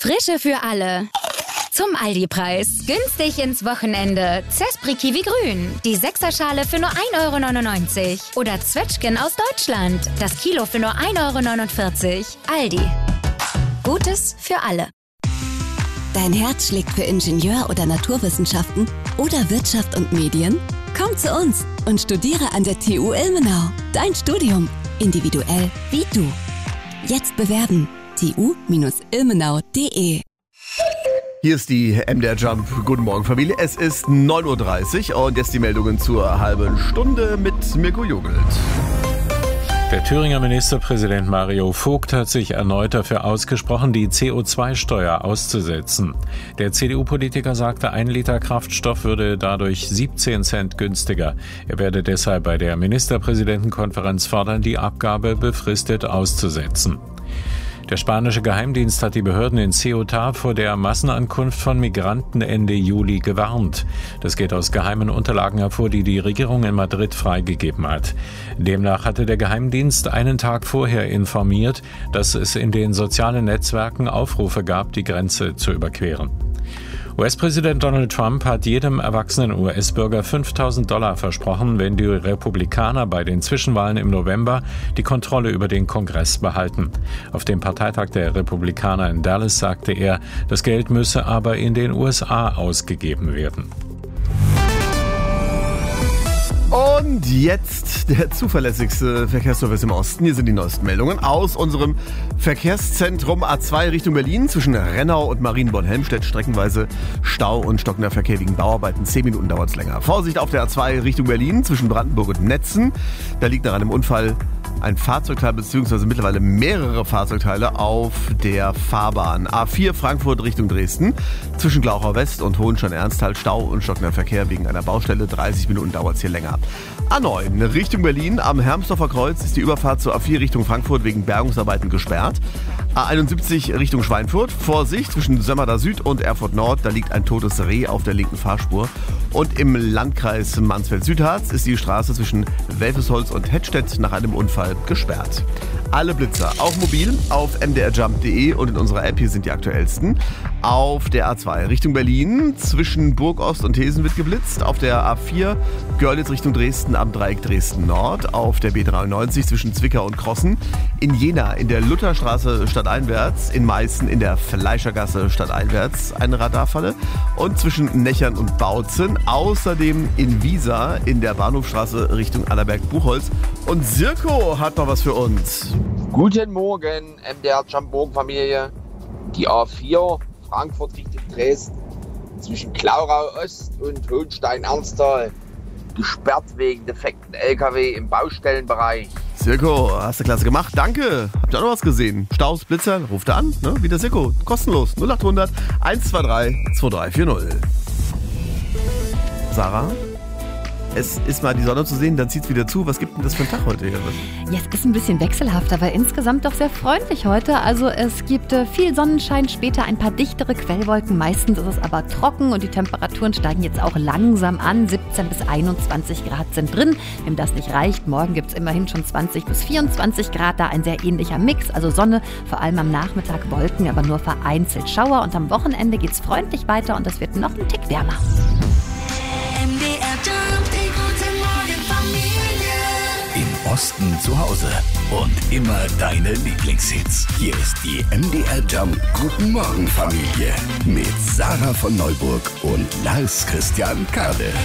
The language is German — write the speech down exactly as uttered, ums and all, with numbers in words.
Frische für alle. Zum Aldi-Preis. Günstig ins Wochenende. Zespri Kiwi Grün. Die Sechserschale für nur ein Euro neunundneunzig. Oder Zwetschgen aus Deutschland. Das Kilo für nur ein Euro neunundvierzig. Aldi. Gutes für alle. Dein Herz schlägt für Ingenieur- oder Naturwissenschaften oder Wirtschaft und Medien? Komm zu uns und studiere an der T U Ilmenau. Dein Studium. Individuell wie du. Jetzt bewerben. t u Ilmenau punkt de. Hier ist die M D R Jump. Guten Morgen, Familie. Es ist neun Uhr dreißig und jetzt die Meldungen zur halben Stunde mit Mirko Jogelt. Der Thüringer Ministerpräsident Mario Vogt hat sich erneut dafür ausgesprochen, die C O zwei Steuer auszusetzen. Der C D U-Politiker sagte, ein Liter Kraftstoff würde dadurch siebzehn Cent günstiger. Er werde deshalb bei der Ministerpräsidentenkonferenz fordern, die Abgabe befristet auszusetzen. Der spanische Geheimdienst hat die Behörden in Ceuta vor der Massenankunft von Migranten Ende Juli gewarnt. Das geht aus geheimen Unterlagen hervor, die die Regierung in Madrid freigegeben hat. Demnach hatte der Geheimdienst einen Tag vorher informiert, dass es in den sozialen Netzwerken Aufrufe gab, die Grenze zu überqueren. U S-Präsident Donald Trump hat jedem erwachsenen U S-Bürger fünftausend Dollar versprochen, wenn die Republikaner bei den Zwischenwahlen im November die Kontrolle über den Kongress behalten. Auf dem Parteitag der Republikaner in Dallas sagte er, das Geld müsse aber in den U S A ausgegeben werden. Und jetzt der zuverlässigste Verkehrsservice im Osten. Hier sind die neuesten Meldungen aus unserem Verkehrszentrum A zwei Richtung Berlin. Zwischen Rennau und Marienborn-Helmstedt streckenweise Stau und stockender Verkehr wegen Bauarbeiten. Zehn Minuten dauert es länger. Vorsicht auf der A zwei Richtung Berlin zwischen Brandenburg und Netzen. Da liegt nach einem Unfall ein Fahrzeugteil bzw. mittlerweile mehrere Fahrzeugteile auf der Fahrbahn. A vier Frankfurt Richtung Dresden. Zwischen Glauchau West und Hohenstein-Ernsthal Stau und stockender Verkehr wegen einer Baustelle. dreißig Minuten dauert es hier länger. A neun Richtung Berlin. Am Hermsdorfer Kreuz ist die Überfahrt zur A vier Richtung Frankfurt wegen Bergungsarbeiten gesperrt. A einundsiebzig Richtung Schweinfurt. Vorsicht zwischen Sömmerda Süd und Erfurt Nord. Da liegt ein totes Reh auf der linken Fahrspur. Und im Landkreis Mansfeld-Südharz ist die Straße zwischen Welfesholz und Hettstedt nach einem Unfall gesperrt. Alle Blitzer, auch mobil, auf m d r jump punkt de und in unserer App hier sind die aktuellsten. Auf der A zwei Richtung Berlin, zwischen Burgost und Hesen wird geblitzt. Auf der A vier Görlitz Richtung Dresden am Dreieck Dresden Nord. Auf der B dreiundneunzig zwischen Zwickau und Krossen. In Jena in der Lutherstraße stadteinwärts. In Meißen in der Fleischergasse stadteinwärts eine Radarfalle. Und zwischen Nechern und Bautzen. Außerdem in Wiesa in der Bahnhofstraße Richtung Allerberg-Buchholz. Und Sirko hat noch was für uns. Guten Morgen, M D R Jump Morgenfamilie. Die A vier Frankfurt Richtung Dresden zwischen Klaurau Ost und Hohenstein-Ernsthal gesperrt wegen defekten L K W im Baustellenbereich. Sirko, hast du klasse gemacht. Danke. Habt ihr auch noch was gesehen? Staus, Blitzer, ruft er an. Ne? Wie der Sirko. Kostenlos. null acht hundert eins zwei drei zwei drei vier null. Sarah? Es ist mal die Sonne zu sehen, dann zieht es wieder zu. Was gibt denn das für ein Tag heute hier? Ja, es ist ein bisschen wechselhaft, aber insgesamt doch sehr freundlich heute. Also es gibt äh, viel Sonnenschein, später ein paar dichtere Quellwolken. Meistens ist es aber trocken und die Temperaturen steigen jetzt auch langsam an. siebzehn bis einundzwanzig Grad sind drin. Wem das nicht reicht, morgen gibt es immerhin schon zwanzig bis vierundzwanzig Grad. Da ein sehr ähnlicher Mix, also Sonne, vor allem am Nachmittag Wolken, aber nur vereinzelt Schauer. Und am Wochenende geht es freundlich weiter und es wird noch ein Tick wärmer. M D R Jump, die gute Morgenfamilie. Im Osten zu Hause und immer deine Lieblingshits. Hier ist die M D R Jump Guten Morgen Familie mit Sarah von Neuburg und Lars Christian Kade.